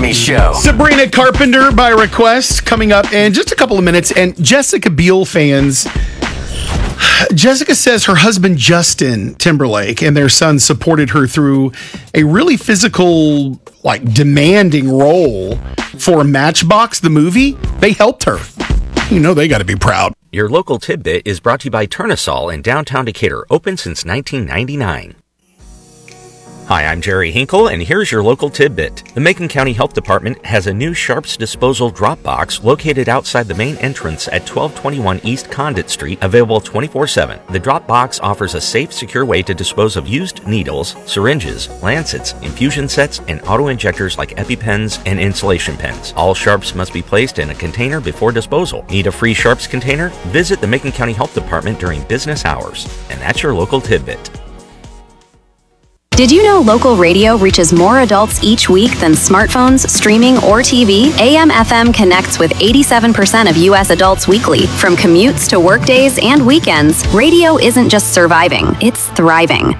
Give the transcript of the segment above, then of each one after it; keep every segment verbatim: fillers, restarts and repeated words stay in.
Jamie Show. Sabrina Carpenter by request coming up in just a couple of minutes. And Jessica Biel fans, Jessica says her husband Justin Timberlake and their son supported her through a really physical, like demanding role for Matchbox, the movie. They helped her. You know they got to be proud. Your local tidbit is brought to you by Turnasol in downtown Decatur, open since nineteen ninety-nine. Hi, I'm Jerry Hinkle, and here's your local tidbit. The Macon County Health Department has a new Sharps Disposal drop box located outside the main entrance at twelve twenty-one East Condit Street, available twenty-four seven. The drop box offers a safe, secure way to dispose of used needles, syringes, lancets, infusion sets, and auto-injectors like EpiPens and insulation pens. All Sharps must be placed in a container before disposal. Need a free Sharps container? Visit the Macon County Health Department during business hours. And that's your local tidbit. Did you know local radio reaches more adults each week than smartphones, streaming, or T V? A M F M connects with eighty-seven percent of U S adults weekly. From commutes to workdays and weekends, radio isn't just surviving, it's thriving.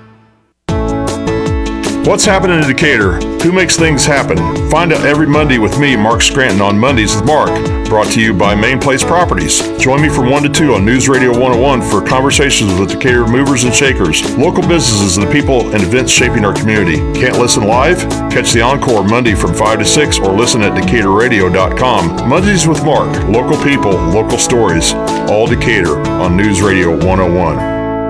What's happening in Decatur? Who makes things happen? Find out every Monday with me, Mark Scranton, on Mondays with Mark, brought to you by Main Place Properties. Join me from one to two on News Radio one oh one for conversations with Decatur movers and shakers, local businesses, and the people and events shaping our community. Can't listen live? Catch the encore Monday from five to six or listen at decatur radio dot com. Mondays with Mark, local people, local stories, all Decatur on News Radio one oh one.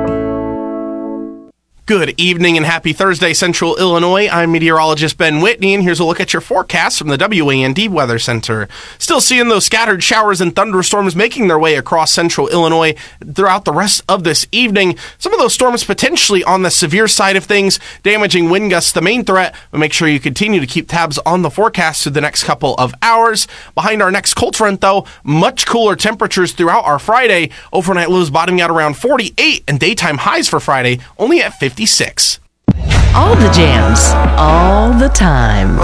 Good evening and happy Thursday, Central Illinois. I'm meteorologist Ben Whitney, and here's a look at your forecast from the W A N D Weather Center. Still seeing those scattered showers and thunderstorms making their way across Central Illinois throughout the rest of this evening. Some of those storms potentially on the severe side of things, damaging wind gusts the main threat, but make sure you continue to keep tabs on the forecast through the next couple of hours. Behind our next cold front, though, much cooler temperatures throughout our Friday. Overnight lows bottoming out around forty-eight, and daytime highs for Friday only at fifty-six. All the jams, all the time.